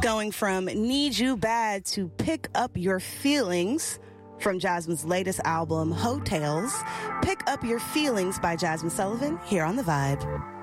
Going from Need You Bad to Pick Up Your Feelings from Jasmine's latest album, Hotels. Pick Up Your Feelings by Jasmine Sullivan here on The Vibe.